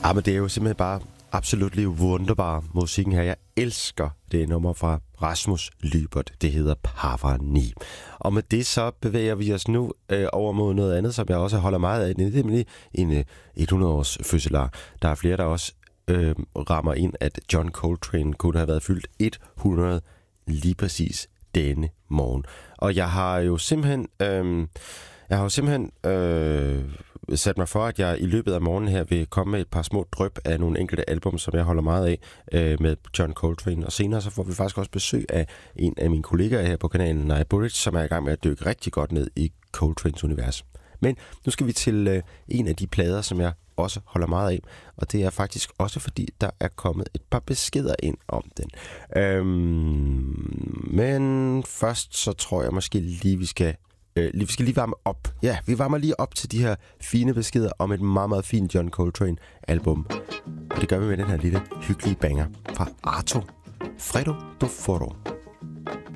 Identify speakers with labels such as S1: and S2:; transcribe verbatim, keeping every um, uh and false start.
S1: Ja, men det er jo simpelthen bare absolut wunderbar musikken her. Jeg elsker det nummer fra Rasmus Lybert. Det hedder Pavani. Og med det så bevæger vi os nu øh, over mod noget andet, som jeg også holder meget af. Det er nemlig en øh, hundrede-års fødselar. Der er flere, der også øh, rammer ind, at John Coltrane kunne have været fyldt hundrede lige præcis denne morgen. Og jeg har jo simpelthen... Øh, jeg har jo simpelthen... Øh, sat mig for, at jeg i løbet af morgenen her vil komme med et par små dryp af nogle enkelte album, som jeg holder meget af øh, med John Coltrane. Og senere så får vi faktisk også besøg af en af mine kollegaer her på kanalen, Naya Burridge, som er i gang med at dykke rigtig godt ned i Coltranes univers. Men nu skal vi til øh, en af de plader, som jeg også holder meget af, og det er faktisk også fordi, der er kommet et par beskeder ind om den. Øhm, men først så tror jeg måske lige, vi skal Øh, vi skal lige varme op. Ja, vi varmer lige op til de her fine beskeder om et meget, meget fint John Coltrane-album. Og det gør vi med den her lille hyggelige banger fra Arto Fredo do Foro.